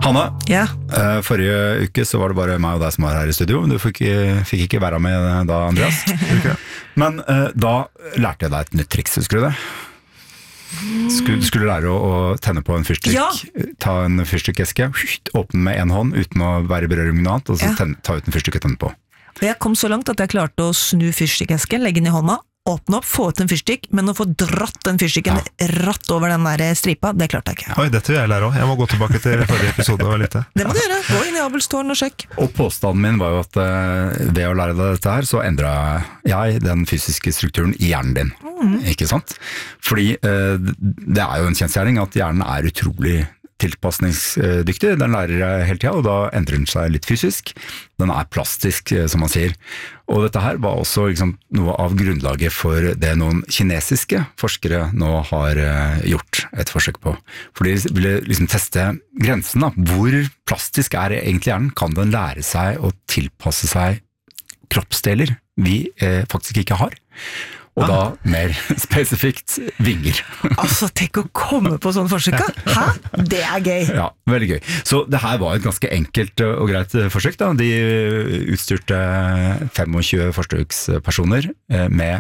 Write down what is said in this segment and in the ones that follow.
Hanna, Ja. forrige uke så var det bare meg og deg som var her i studio. Du fikk ikke være med da, Andreas. Men da lærte jeg deg et nytt triks, husker du det? Skulle lære å tenne på en fyrstikk. Ja. Ta en fyrstikkeske, åpne med en hånd uten å være i berøring med noe annet, og så ta ut en fyrstikk og tenne på. Og jeg kom så langt at jeg klarte å snu fyrstikkesken, legge den i hånda, åpne opp, få ut en fyrstikk, men å få dratt den fyrstikken ratt over den der stripa, det klarte jeg ikke. Oi, dette vil jeg lære også. Jeg må gå tilbake til forrige episode og litt. Det må du gjøre. Gå inn i Abelstårn og sjekk. Og påstanden min var jo at ved å lære deg dette her, så endret jeg den fysiske strukturen i hjernen din. Ikke sant? Fordi det er jo en kjensgjerning at hjernen er utrolig tilpasningsdyktig, den lærer hele tiden, og da endrer den seg litt fysisk. Den er plastisk, som man sier. Og dette her var også liksom noe av grunnlaget for det noen kinesiske forskere nå har gjort et forsøk på. For de ville liksom teste grensen da. Hvor plastisk er egentlig hjernen? Kan den lære seg å tilpasse seg kroppsdeler vi faktisk ikke har? Og da mer spesifikt vinger. Altså, tenk å komme på sånn forsøk. Hæ? Det er gøy. Ja, veldig gøy. Så det her var et ganske enkelt og greit forsøk da. De utstyrte 25 forsøkspersoner med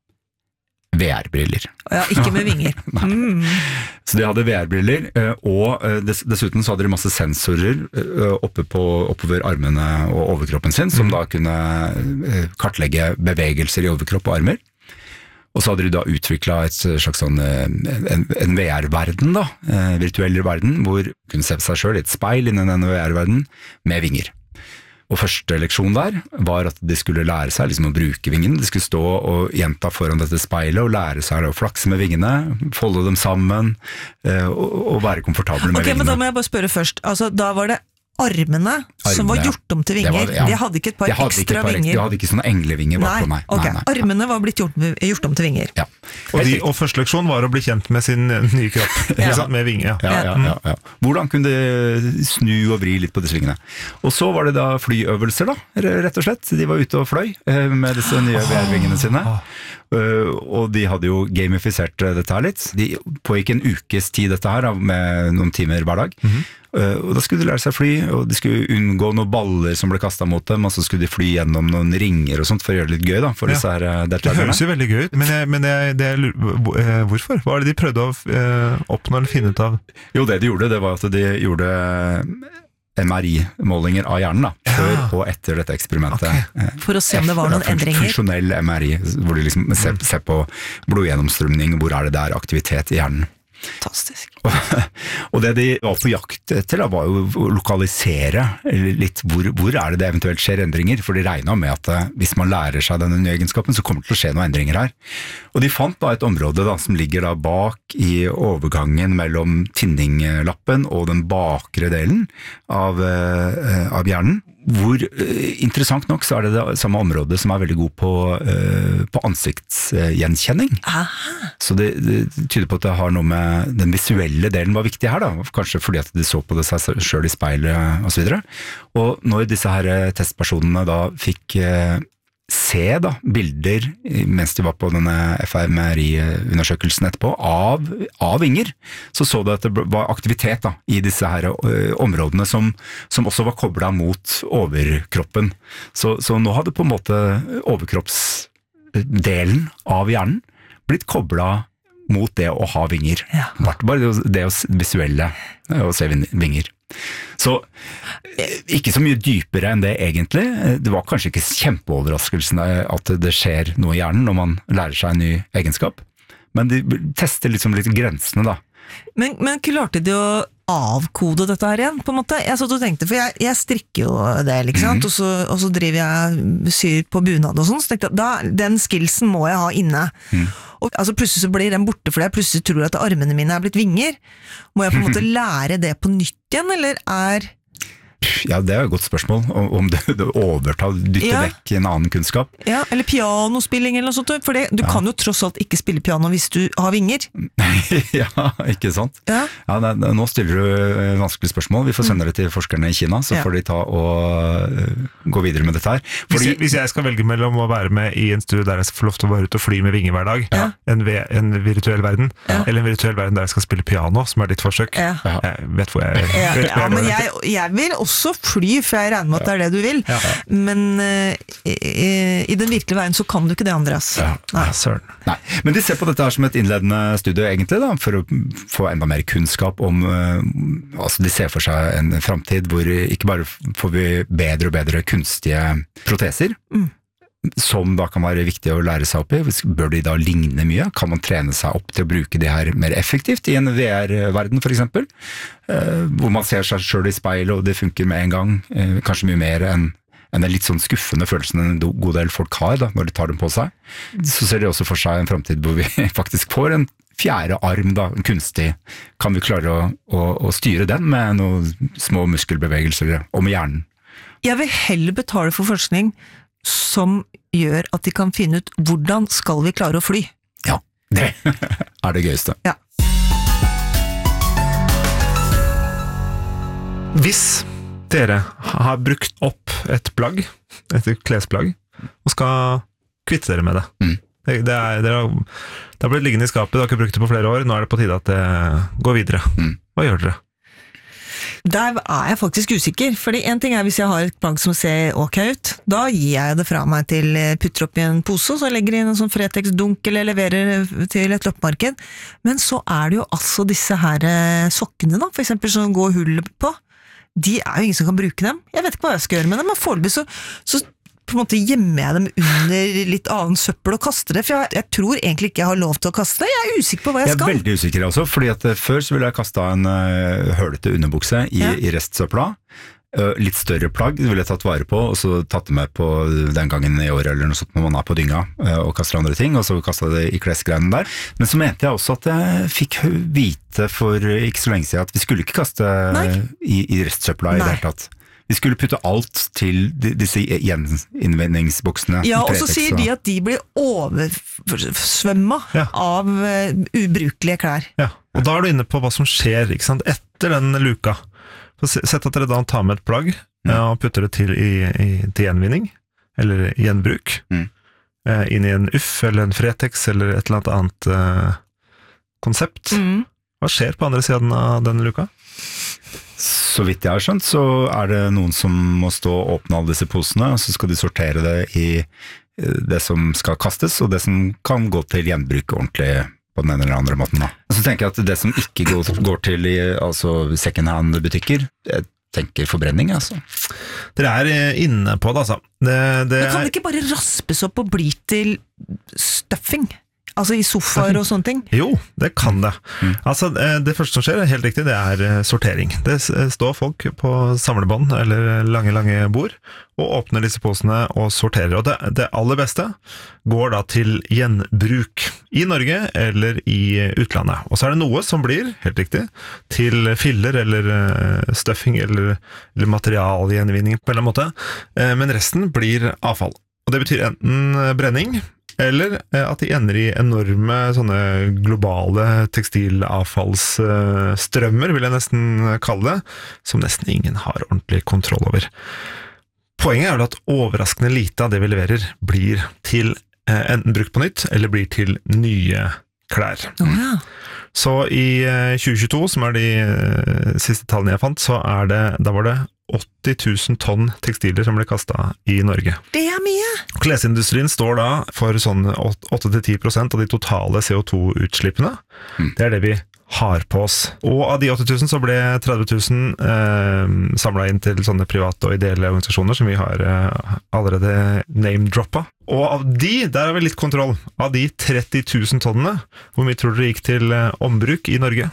VR-briller. Ja, ikke med vinger. Så de hadde VR-briller, og dessuten så hadde de masse sensorer oppover armene og overkroppen sin, som da kunne kartlegge bevegelser i overkropp og armer. Og så hadde de da utviklet et slags sånn, en VR-verden da, virtuell verden, hvor de kunne se seg selv i et speil innen denne VR-verden med vinger. Og første leksjon der var at de skulle lære seg liksom å bruke vingene. De skulle stå og gjenta foran dette speilet og lære seg å flakse med vingene, folde dem sammen og være komfortable med vingene. Ok, men da må jeg bare spørre først. Altså, da var det armene som var gjort om til vinger. De hadde ikke et par ekstra vinger. De hadde ikke sånne englevinger bak på meg. Ok, armene var blitt gjort om til vinger. Ja. Og første leksjon var å bli kjent med sin nye kropp, med vinger. Ja. Hvordan kunne de snu og vri litt på disse vingene? Og så var det da flyøvelser da, rett og slett. De var ute og fløy med disse nye VR-vingene sine. Og de hadde jo gamifisert dette her litt. De pågikk en ukes tid dette her, med noen timer hver dag. Og da skulle de lære seg å fly, og de skulle unngå noen baller som ble kastet mot dem, og så skulle de fly gjennom noen ringer og sånt for å gjøre det litt gøy da, for disse her deltakerne. Det høres jo veldig gøy ut, men hvorfor? Hva er det de prøvde å oppnå eller finne ut av? Jo, det de gjorde, det var at de gjorde MRI-målinger av hjernen da, før og etter dette eksperimentet. For å se om det var noen endringer. Funksjonell MRI, hvor de liksom ser på blodgjennomstrømning, hvor er det der aktivitet i hjernen. Fantastisk. Og det de var på jakt etter da, var jo å lokalisere litt hvor er det eventuelt skjer endringer, for de regnet med at hvis man lærer seg denne nye egenskapen, så kommer det til å skje noen endringer her. Og de fant da et område da, som ligger da bak i overgangen mellom tinninglappen og den bakre delen av hjernen, hvor interessant nok så er det det samme området som er veldig god på ansiktsgjenkjenning. Så det tyder på at det har noe med den visuelle delen var viktig her da, kanskje fordi at de så på det seg selv i speilet og så videre. Og når disse her testpersonene da fikk se da bilder mens de var på denne fMRI-undersøkelsen etterpå av vinger, så det at det var aktivitet da, i disse her områdene som også var koblet mot overkroppen. Så nå hadde på en måte overkroppsdelen av hjernen blitt koblet mot det å ha vinger. Bare det visuelle å se vinger. Så ikke så mye dypere enn det egentlig. Det var kanskje ikke kjempeoverraskelsene at det skjer noe i hjernen når man lærer seg en ny egenskap, men de tester liksom litt grensene da. Men klarte de å avkode dette her igjen, på en måte? Jeg satt og tenkte, for jeg strikker jo det, ikke sant? Og så driver jeg syr på bunad og sånn, så tenkte jeg, den skillsen må jeg ha inne. Og altså, plutselig så blir den borte, fordi jeg plutselig tror at armene mine er blitt vinger. Må jeg på en måte lære det på nytt igjen, eller Ja, det er jo et godt spørsmål, om du overtar, dytter vekk en annen kunnskap. Ja, eller pianospilling eller noe sånt, for du kan jo tross alt ikke spille piano hvis du har vinger. Ja, ikke sant? Ja. Nå stiller du vanskelige spørsmål. Vi får sende det til forskerne i Kina, så får de ta og gå videre med dette her. Hvis jeg skal velge mellom å være med i en studie der jeg får lov til å være ute og fly med vinger hver dag, en virtuell verden, eller en virtuell verden der jeg skal spille piano, som er ditt forsøk, jeg vet hvor jeg men jeg vil også fly, for jeg regner med at det er det du vil. Men i den virkelige verden så kan du ikke det, Andreas. Nei. Men de ser på dette her som et innledende studie egentlig, da, for å få enda mer kunnskap om altså de ser for seg en fremtid hvor ikke bare får vi bedre og bedre kunstige proteser, som da kan være viktig å lære seg opp i. Bør de da ligne mye? Kan man trene seg opp til å bruke det her mer effektivt i en VR-verden for eksempel? Hvor man ser seg selv i speilet og det funker med en gang, kanskje mye mer enn den litt sånn skuffende følelsen en god del folk har da, når de tar dem på seg. Så ser de også for seg en fremtid hvor vi faktisk får en fjerde arm, da, kunstig. Kan vi klare å styre den med noen små muskelbevegelser og med hjernen? Jeg vil heller betale for forskning som gjør at de kan finne ut hvordan skal vi klare å fly. Ja, det er det gøyeste. Ja. Hvis dere har brukt opp et plagg, et klesplagg, og skal kvitte dere med det. Det har blitt liggende i skapet, dere har ikke brukt det på flere år, nå er det på tide at det går videre. Hva gjør dere? Der er jeg faktisk usikker, fordi en ting er hvis jeg har et plagg som ser ok ut, da gir jeg det fra meg til putter opp i en pose, så jeg legger inn en sånn Fretex-dunk eller leverer til et loppemarked. Men så er det jo altså disse her sokkene da, for eksempel som går hullet på, de er jo ingen som kan bruke dem. Jeg vet ikke hva jeg skal gjøre med dem, men foreløpig så på en måte gjemmer jeg dem under litt annen søppel og kaster det, for jeg tror egentlig ikke jeg har lov til å kaste det. Jeg er usikker på hva jeg skal. Jeg er veldig usikker også, fordi at før så ville jeg kastet en hølete underbukse i restsøpla. Litt større plagg ville jeg tatt vare på, og så tatt det med på den gangen i år eller noe sånt når man er på dynga og kaster andre ting, og så kastet det i klesgreiene der. Men så mente jeg også at jeg fikk vite for ikke så lenge siden at vi skulle ikke kaste i restsøpla i det hele tatt. Vi skulle putte alt til disse gjeninnvendingsboksene. Ja, og så sier de at de blir oversvømmet av ubrukelige klær. Ja, og da er du inne på hva som skjer, ikke sant? Etter den luka. Så sett at dere da tar med et plagg og putter det til gjenvinning, eller gjenbruk, inn i en UFF eller en Fretex eller et eller annet konsept. Hva skjer på andre siden av denne luka? Så vidt jeg har skjønt, så er det noen som må stå og åpne alle disse posene, og så skal de sortere det i det som skal kastes, og det som kan gå til gjenbruk ordentlig på den ene eller andre måten. Da. Og så tenker jeg at det som ikke går til altså second hand butikker, jeg tenker forbrenning, altså. Dere er inne på det, altså. Men kan det ikke bare raspes opp og bli til stuffing? Altså i sofaer og sånne ting? Jo, det kan det. Altså, det første som skjer, helt riktig, det er sortering. Det står folk på samlebånd eller lange bord, og åpner disse posene og sorterer. Og det aller beste går da til gjenbruk i Norge eller i utlandet. Og så er det noe som blir, helt riktig, til filler eller stuffing eller materialgjenvinning på en eller annen måte. Men resten blir avfall. Og det betyr enten brenning, eller at de ender i enorme sånne globale tekstilavfallsstrømmer, vil jeg nesten kalle det, som nesten ingen har ordentlig kontroll over. Poenget er vel at overraskende lite av det vi leverer blir til enten brukt på nytt, eller blir til nye klær. Så i 2022, som er de siste tallene jeg fant, da var det 80 000 tonn tekstiler som ble kastet i Norge. Det er mye! Klesindustrien står da for sånn 8-10% av de totale CO2-utslippene. Det er det vi har på oss. Og av de 80 000 så ble 30 000 samlet inn til sånne private og ideelle organisasjoner som vi har allerede name-droppet. Og av der har vi litt kontroll. Av de 30 000 tonnene, hvor mye tror dere gikk til ombruk i Norge?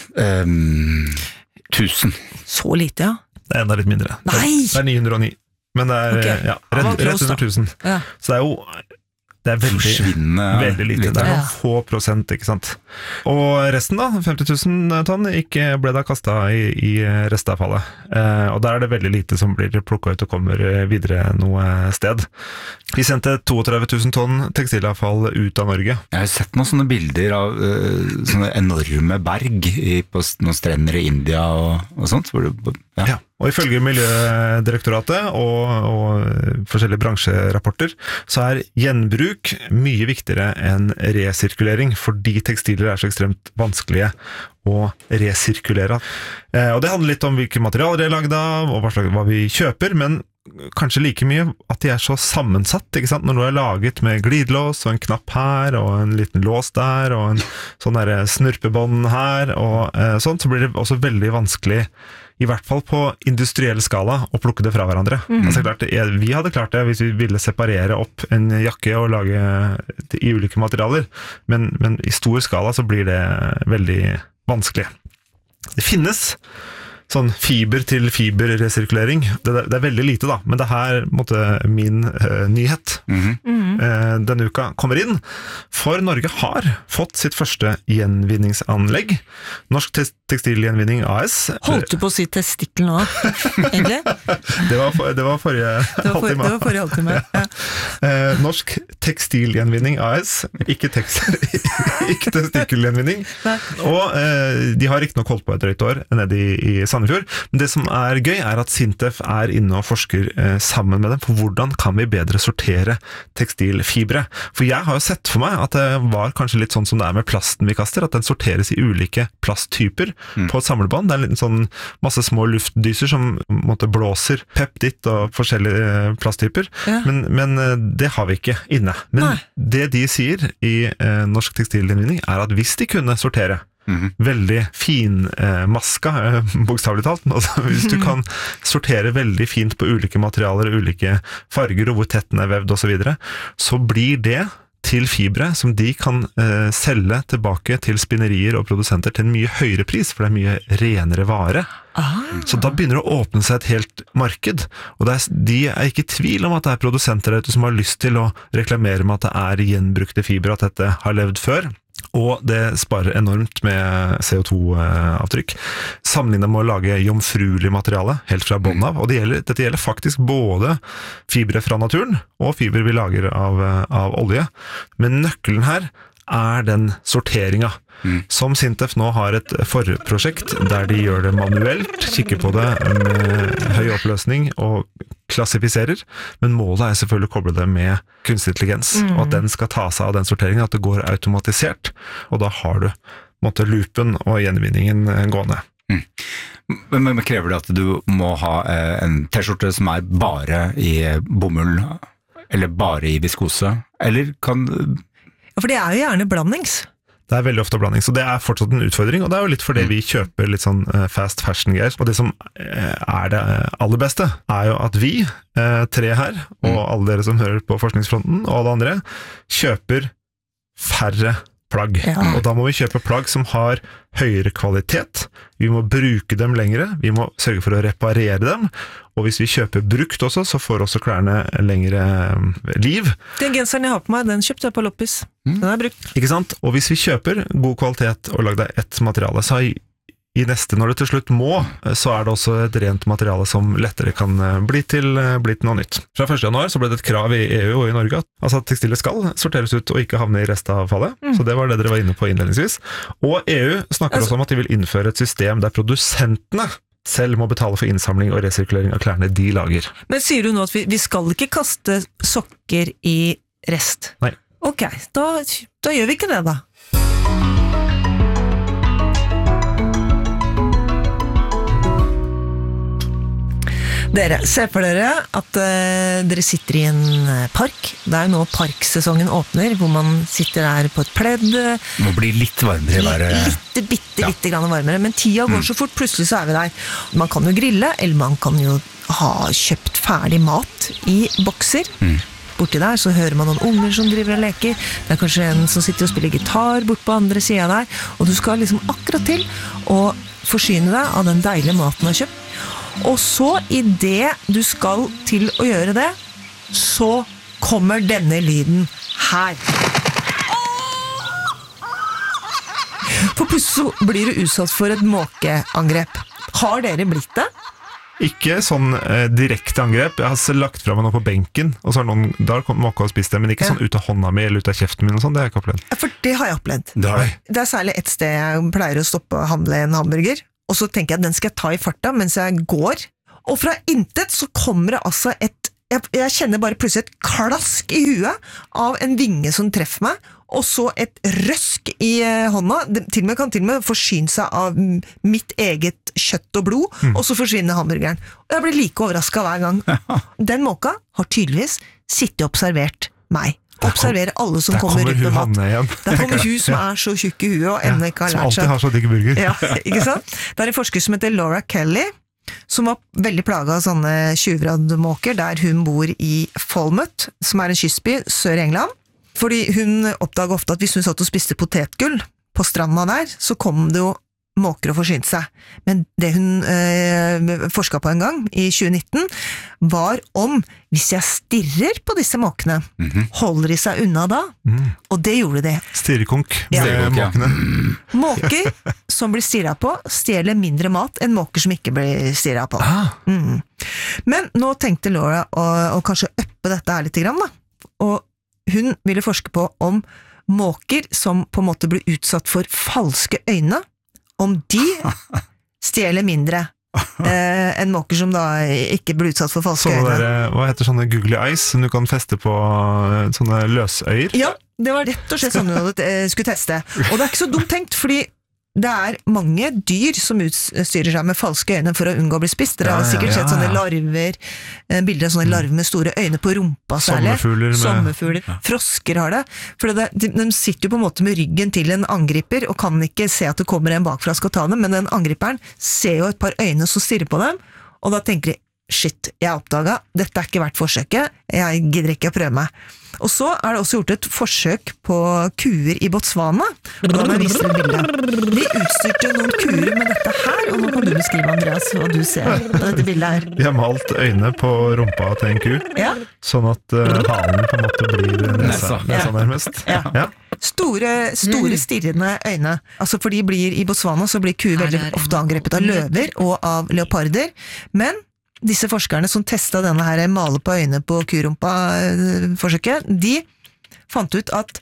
1000. Så lite, ja. Det er enda litt mindre. Nei! Det er 909. Men det er rett under 1000. Ja. Så det er jo Det er forsvinnende veldig lite. Det er noen få prosent, ikke sant. Og resten da, 50 000 tonn, ikke ble da kastet i restavfallet. Og der er det veldig lite som blir plukket ut og kommer videre noe sted. Vi sendte 32 000 tonn tekstilavfall ut av Norge. Jeg har sett noen sånne bilder av sånne enorme berg på noen strender i India og sånt. Hvor det, Ja, og ifølge Miljødirektoratet og forskjellige bransjerapporter så er gjenbruk mye viktigere enn resirkulering, fordi tekstiler er så ekstremt vanskelige å resirkulere. Og det handler litt om hvilke materialer de er laget av, og hva vi kjøper, men kanskje like mye at de er så sammensatt, ikke sant? Når du er laget med glidelås og en knapp her, og en liten lås der, og en sånn der snurpebånd her, og sånt, så blir det også veldig vanskelig, i hvert fall på industriell skala, å plukke det fra hverandre. Altså, klart, vi hadde klart det hvis vi ville separere opp en jakke og lage i ulike materialer, men i stor skala så blir det veldig vanskelig. Det finnes sånn fiber til fiber resirkulering. Det er veldig lite da, men det her min nyhet denne uka kommer inn. For Norge har fått sitt første gjenvinningsanlegg. Norsk Tekstilgjenvinning AS. Holdt du på å si testikkel nå, egentlig? Det var forrige halvtime. Det var forrige halvtime, ja. Norsk Tekstilgjenvinning AS, ikke testikkelgjenvinning. Og de har ikke nok holdt på et drøyt år nede i Sandefjord. Men det som er gøy er at SINTEF er inne og forsker sammen med dem på hvordan kan vi bedre sortere tekstilfibre. For jeg har jo sett for meg at det var kanskje litt sånn som det er med plasten vi kaster, at den sorteres i ulike plasttyper på et samlebånd. Det er en sånn masse små luftdyser som blåser pep ditt og forskjellige plasttyper. Ja. Men det har vi ikke inne. Men det de sier i Norsk Tekstilgjenvinning er at hvis de kunne sortere veldig finmaska, bokstavelig talt, altså hvis du kan sortere veldig fint på ulike materialer, ulike farger og hvor tett den er vevd og så videre, så blir det til fibre som de kan selge tilbake til spinnerier og produsenter til en mye høyere pris, for det er mye renere vare. Så da begynner det å åpne seg et helt marked, og de er ikke i tvil om at det er produsenter der ute som har lyst til å reklamere med at det er gjenbrukte fibre, at dette har levd før. Og det sparer enormt med CO2-avtrykk. Sammenlignet med å lage jomfruelig materiale, helt fra bånd av. Og dette gjelder faktisk både fibre fra naturen, og fiber vi lager av olje. Men nøkkelen her er den sorteringen. Som SINTEF nå har et forprosjekt der de gjør det manuelt, kikker på det med høy oppløsning og klassifiserer, men målet er selvfølgelig å koble det med kunstig intelligens, og at den skal ta seg av den sorteringen, at det går automatisert, og da har du loopen og gjenvinningen gående. Men krever det at du må ha en t-skjorte som er bare i bomull, eller bare i viskose, eller kan... Ja, for det er jo gjerne blandings. Det er veldig ofte blanding, så det er fortsatt en utfordring, og det er jo litt fordi vi kjøper litt sånn fast fashion-greier. Og det som er det aller beste, er jo at vi, tre her, og alle dere som hører på forskningsfronten, og alle andre, kjøper færre plagg. Ja. Og da må vi kjøpe plagg som har høyere kvalitet, vi må bruke dem lengre, vi må sørge for å reparere dem, og hvis vi kjøper brukt også, så får også klærne lengre liv. Den genseren jeg har på meg, den kjøpte jeg på Loppis. Den er brukt. Ikke sant? Og hvis vi kjøper god kvalitet og lager ett materiale, så i neste, når det til slutt må, så er det også et rent materiale som lettere kan bli til noe nytt. Fra 1. januar så ble det et krav i EU og i Norge at tekstiler skal sorteres ut og ikke havne i restavfallet, så det var det dere var inne på innledningsvis. Og EU snakker også om at de vil innføre et system der produsentene selv må betale for innsamling og resirkulering av klærne de lager. Men sier du nå at vi skal ikke kaste sokker i rest? Nei. Ok, da gjør vi ikke det da. Dere, se for dere at dere sitter i en park. Det er jo nå parksesongen åpner, hvor man sitter der på et pledd. Det må bli litt varmere i været. Litt grann varmere, men tida går så fort, plutselig så er vi der. Man kan jo grille, eller man kan jo ha kjøpt ferdig mat i bokser. Borti der så hører man noen unger som driver og leker. Det er kanskje en som sitter og spiller gitar bort på andre siden der, og du skal liksom akkurat til å forsyne deg av den deilige maten du har kjøpt. Og så i det du skal til å gjøre det, så kommer denne lyden her. For plutselig så blir du utsatt for et måkeangrep. Har dere blitt det? Ikke sånn direkte angrep. Jeg har lagt fra meg noe på benken, og så har noen, da har kommet måke og spist det, men ikke sånn ut av hånda mi eller ut av kjeften min og sånn, det har jeg ikke opplevd. Ja, for det har jeg opplevd. Det Det særlig et sted jeg pleier å stoppe og handle en hamburger, og så tenker jeg at den skal jeg ta i farta mens jeg går, og fra intet så kommer det altså jeg kjenner bare plutselig et klask i huet av en vinge som treffer meg, og så et røsk i hånda. Det kan til og med forsyne seg av mitt eget kjøtt og blod, og så forsvinner hamburgeren. Og jeg blir like overrasket hver gang. Den måka har tydeligvis sittet og observert meg. Observerer alle som kommer ut med mat. Der kommer hun som er så tjukk i huet og ennå ikke har lært seg. Som alltid har så digg burger. Ja, ikke sant? Det er en forsker som heter Laura Kelly, som var veldig plaget av sånne tjuvraddmåker, der hun bor i Falmouth, som er en kystby sør i England. Fordi hun oppdaget ofte at hvis hun satt og spiste potetgull på stranda der, så kom det jo måker og forsynte seg. Men det hun forsket på en gang, i 2019, var om hvis jeg stirrer på disse måkene, holder de seg unna da? Og det gjorde de. Stirrekonk med måkene. Måker som blir stirret på, stjeler mindre mat enn måker som ikke blir stirret på. Men nå tenkte Laura å kanskje øppe dette her litt grann, da. Og hun ville forske på om måker som på en måte blir utsatt for falske øyne, om de stjeler mindre enn måker som da ikke blir utsatt for falske øyne. Hva heter sånne googly eyes som du kan feste på sånne løsøyer? Ja, det var rett og slett sånn hun skulle teste. Og det er ikke så dumt tenkt, fordi det er mange dyr som utstyrer seg med falske øyne for å unngå å bli spist. Dere har sikkert sett sånne larver, bilder av sånne larver med store øyne på rumpa særlig. Sommerfugler. Frosker har det. For de sitter jo på en måte med ryggen til en angriper og kan ikke se at det kommer en bakfra og skal ta dem, men den angriperen ser jo et par øyne som stirrer på dem, og da tenker de, shit, jeg oppdaget, dette er ikke verdt forsøket, jeg gidder ikke å prøve meg. Og så er det også gjort et forsøk på kuer i Botswana, og da må jeg vise et bilde. De utstyrte noen kuer med dette her, og nå kan du beskrive, Andreas, hva du ser på dette bildet her. De har malt øyne på rumpa til en ku, sånn at halen på en måte blir nesa nærmest. Ja. Store stirrende øyne. Altså for de blir i Botswana, så blir kuer veldig ofte angrepet av løver og av leoparder, men disse forskerne som testet denne her male på øynene på kurumpa-forsøket, de fant ut at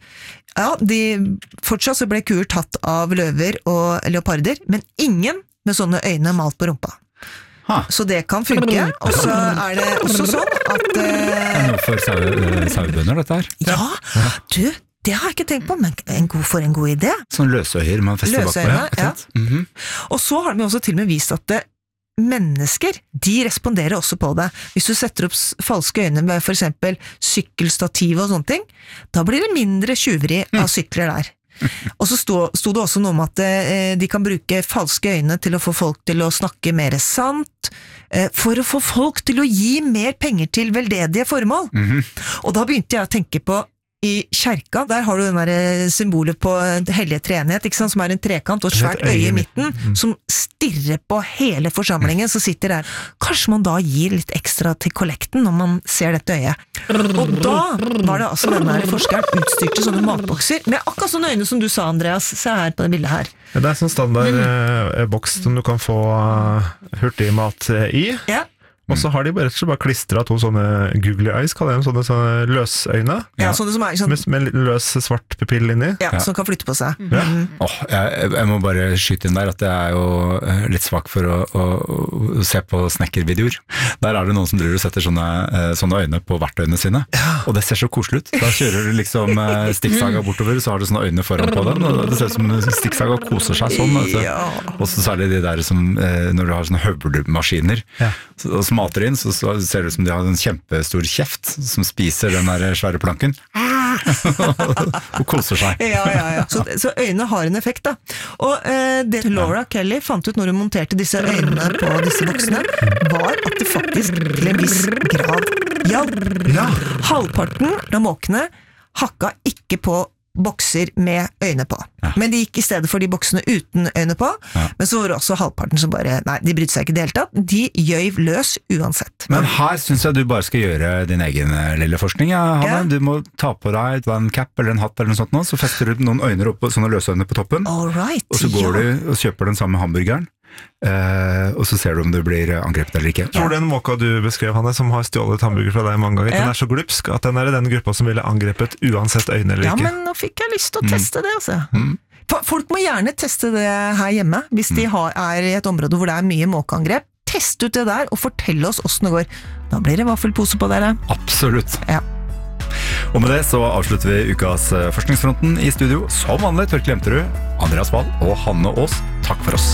fortsatt så ble kuer tatt av løver og leoparder, men ingen med sånne øyne malt på rumpa. Så det kan funke, og så er det også sånn at Det er noe for sauebønder, dette her. Ja, du, det har jeg ikke tenkt på, men for en god idé. Sånn løsøyer man fester bak på. Ja. Og så har de også til og med vist at mennesker, de responderer også på det. Hvis du setter opp falske øyne med for eksempel sykkelstativ og sånne ting, da blir det mindre tjuveri av sykler der. Og så sto det også noe om at de kan bruke falske øyne til å få folk til å snakke mer sant, for å få folk til å gi mer penger til veldedige formål. Og da begynte jeg å tenke på i kjerka, der har du den der symbolet på hellige treenighet, ikke sant, som er en trekant og et svært øye i midten, som stirrer på hele forsamlingen som sitter der. Kanskje man da gir litt ekstra til kollekten når man ser dette øyet. Og da var det altså denne forskeren utstyrte sånne matbokser, med akkurat sånne øyne som du sa, Andreas. Se her på det bildet her. Det er sånn standard boks som du kan få hurtig mat i. Ja. Og så har de rett og slett bare klistret to sånne googly eyes, kaller jeg dem, sånne løsøyne. Ja, sånne som er sånn, med løs svart pupill inni. Ja, som kan flytte på seg. Jeg må bare skyte inn der at jeg er jo litt svak for å se på snekkervideoer. Der er det noen som driver og setter sånne øyne på verktøyene sine, og det ser så koselig ut. Da kjører du liksom stikksaga bortover, så har du sånne øyne foran på den, og det ser ut som stikksaga koser seg sånn. Og så særlig de der som, når du har sånne høvlemaskiner, og som mater inn, så ser det ut som de har en kjempestor kjeft som spiser den der svære planken og koser seg. Ja. Så øynene har en effekt da. Og det Laura Kelly fant ut når hun monterte disse øynene på disse voksne, var at det faktisk til en viss grad hjalp. Halvparten av måkene hakka ikke på bokser med øyne på. Men de gikk i stedet for de boksene uten øyne på, men så var det også halvparten som bare, nei, de brydde seg ikke det hele tatt, de gjøv løs uansett. Men her synes jeg du bare skal gjøre din egen lille forskning, Hanne. Du må ta på deg en cap eller en hatt eller noe sånt nå, så fester du noen øyne opp, sånne løsøyne på toppen, Alright, og så går du og kjøper den samme hamburgeren, og så ser du om du blir angrepet eller ikke. Tror du den måka du beskrev, Hanne, som har stjålet hamburger fra deg mange ganger, den så glupsk at den i den gruppa som ville angrepet uansett øyne eller ikke? Ja, men nå fikk jeg lyst til å teste det, altså. Folk må gjerne teste det her hjemme, hvis de er i et område hvor det er mye måkeangrep. Test ut det der, og fortell oss hvordan det går. Da blir det vaffelpose på dere. Absolutt. Ja. Og med det så avslutter vi ukas Forskningsfronten i studio. Som vanlig, Torkel Jemterud, Andreas Wahl og Hanne Aas. Takk for oss.